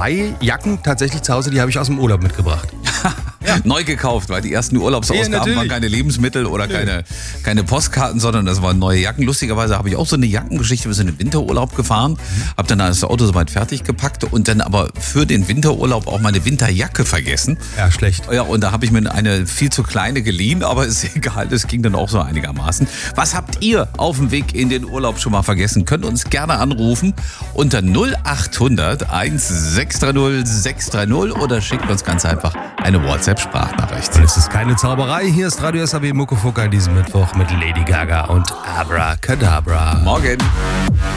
2 Jacken tatsächlich zu Hause, die habe ich aus dem Urlaub mitgebracht. Ja. Neu gekauft, weil die ersten Urlaubsausgaben waren keine Lebensmittel oder keine Postkarten, sondern das waren neue Jacken. Lustigerweise habe ich auch so eine Jackengeschichte. Wir sind in den Winterurlaub gefahren, habe dann das Auto soweit fertig gepackt und dann aber für den Winterurlaub auch meine Winterjacke vergessen. Ja, schlecht. Ja, und da habe ich mir eine viel zu kleine geliehen, aber ist egal, das ging dann auch so einigermaßen. Was habt ihr auf dem Weg in den Urlaub schon mal vergessen? Könnt uns gerne anrufen unter 0800 1630 630 oder schickt uns ganz einfach eine WhatsApp-Sprachnachricht. Und es ist keine Zauberei. Hier ist Radio SAW Muckefucker an diesem Mittwoch mit Lady Gaga und Abracadabra. Morgen.